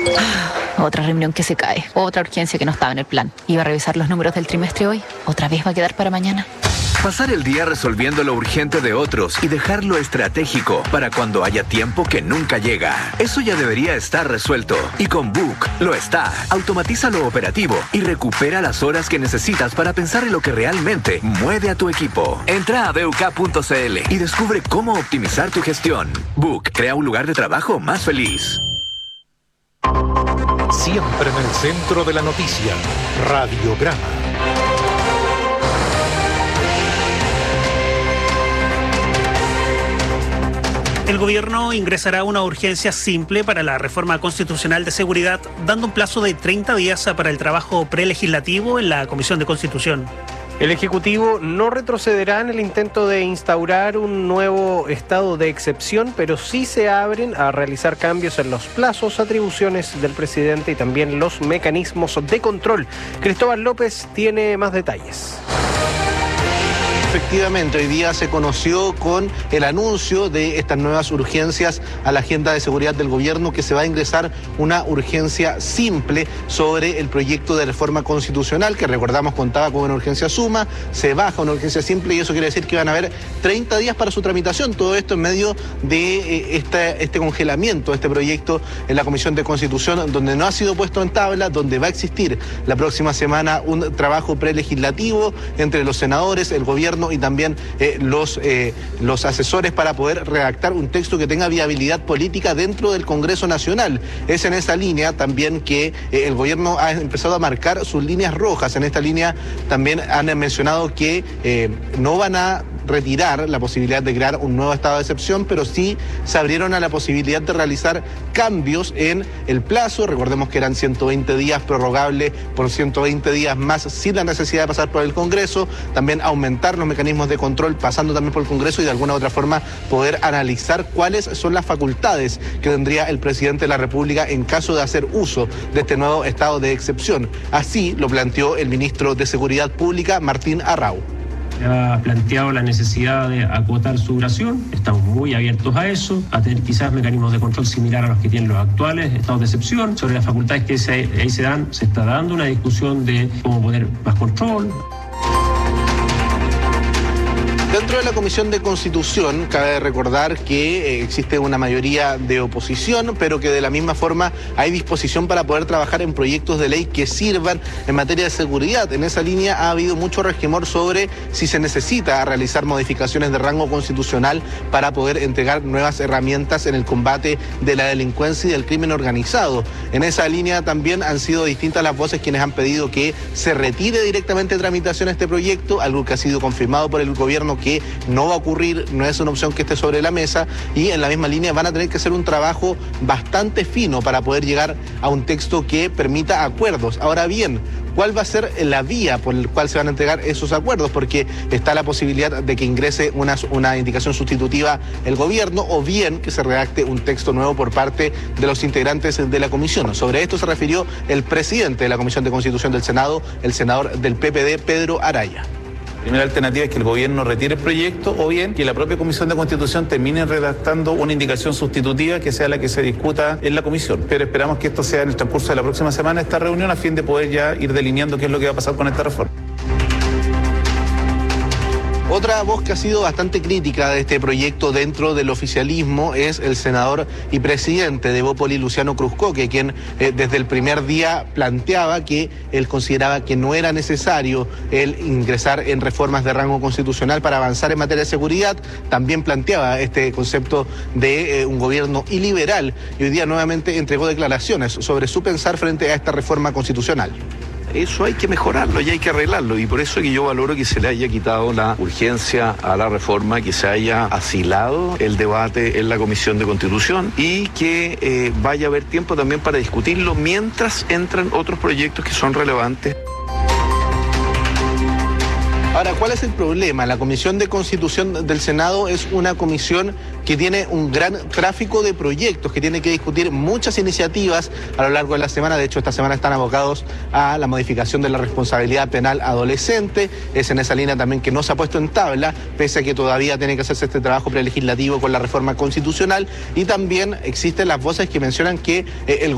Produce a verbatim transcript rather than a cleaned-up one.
Otra reunión que se cae, otra urgencia que no estaba en el plan. Iba a revisar los números del trimestre hoy, otra vez va a quedar para mañana. Pasar el día resolviendo lo urgente de otros y dejarlo estratégico para cuando haya tiempo que nunca llega. Eso ya debería estar resuelto. Y con Book lo está. Automatiza lo operativo y recupera las horas que necesitas para pensar en lo que realmente mueve a tu equipo. Entra a b u k punto c l y descubre cómo optimizar tu gestión. Book crea un lugar de trabajo más feliz. Siempre en el centro de la noticia, Radiograma. El gobierno ingresará una urgencia simple para la reforma constitucional de seguridad, dando un plazo de treinta días para el trabajo prelegislativo en la Comisión de Constitución. El Ejecutivo no retrocederá en el intento de instaurar un nuevo estado de excepción, pero sí se abren a realizar cambios en los plazos, atribuciones del presidente y también los mecanismos de control. Cristóbal López tiene más detalles. Efectivamente, hoy día se conoció con el anuncio de estas nuevas urgencias a la agenda de seguridad del gobierno que se va a ingresar una urgencia simple sobre el proyecto de reforma constitucional que recordamos contaba con una urgencia suma, se baja una urgencia simple y eso quiere decir que van a haber treinta días para su tramitación. Todo esto en medio de eh, este, este congelamiento de este proyecto en la Comisión de Constitución donde no ha sido puesto en tabla, donde va a existir la próxima semana un trabajo prelegislativo entre los senadores, el gobierno y también eh, los, eh, los asesores para poder redactar un texto que tenga viabilidad política dentro del Congreso Nacional. Es en esa línea también que eh, el gobierno ha empezado a marcar sus líneas rojas. En esta línea también han mencionado que eh, no van a retirar la posibilidad de crear un nuevo estado de excepción, pero sí se abrieron a la posibilidad de realizar cambios en el plazo. Recordemos que eran ciento veinte días, prorrogable por ciento veinte días más sin la necesidad de pasar por el Congreso, también aumentar los mecanismos de control pasando también por el Congreso y de alguna u otra forma poder analizar cuáles son las facultades que tendría el presidente de la República en caso de hacer uso de este nuevo estado de excepción. Así lo planteó el ministro de Seguridad Pública, Martín Arrau. Ha planteado la necesidad de acotar su duración, estamos muy abiertos a eso, a tener quizás mecanismos de control similar a los que tienen los actuales estados de excepción. Sobre las facultades que se, ahí se dan, se está dando una discusión de cómo poner más control. Dentro de la Comisión de Constitución, cabe recordar que eh, existe una mayoría de oposición, pero que de la misma forma hay disposición para poder trabajar en proyectos de ley que sirvan en materia de seguridad. En esa línea ha habido mucho resquemor sobre si se necesita realizar modificaciones de rango constitucional para poder entregar nuevas herramientas en el combate de la delincuencia y del crimen organizado. En esa línea también han sido distintas las voces quienes han pedido que se retire directamente de tramitación este proyecto, algo que ha sido confirmado por el gobierno que no va a ocurrir, no es una opción que esté sobre la mesa y en la misma línea van a tener que hacer un trabajo bastante fino para poder llegar a un texto que permita acuerdos. Ahora bien, ¿cuál va a ser la vía por la cual se van a entregar esos acuerdos? Porque está la posibilidad de que ingrese una, una indicación sustitutiva el gobierno o bien que se redacte un texto nuevo por parte de los integrantes de la comisión. Sobre esto se refirió el presidente de la Comisión de Constitución del Senado, el senador del P P D, Pedro Araya. La primera alternativa es que el gobierno retire el proyecto o bien que la propia Comisión de Constitución termine redactando una indicación sustitutiva que sea la que se discuta en la comisión. Pero esperamos que esto sea en el transcurso de la próxima semana esta reunión a fin de poder ya ir delineando qué es lo que va a pasar con esta reforma. Otra voz que ha sido bastante crítica de este proyecto dentro del oficialismo es el senador y presidente de Bópoli, Luciano Cruzcoque, quien eh, desde el primer día planteaba que él consideraba que no era necesario el ingresar en reformas de rango constitucional para avanzar en materia de seguridad. También planteaba este concepto de eh, un gobierno iliberal y hoy día nuevamente entregó declaraciones sobre su pensar frente a esta reforma constitucional. Eso hay que mejorarlo y hay que arreglarlo y por eso es que yo valoro que se le haya quitado la urgencia a la reforma, que se haya asilado el debate en la Comisión de Constitución y que eh, vaya a haber tiempo también para discutirlo mientras entran otros proyectos que son relevantes. Ahora, ¿cuál es el problema? La Comisión de Constitución del Senado es una comisión que tiene un gran tráfico de proyectos, que tiene que discutir muchas iniciativas a lo largo de la semana. De hecho, esta semana están abocados a la modificación de la responsabilidad penal adolescente. Es en esa línea también que no se ha puesto en tabla, pese a que todavía tiene que hacerse este trabajo prelegislativo con la reforma constitucional. Y también existen las voces que mencionan que eh, el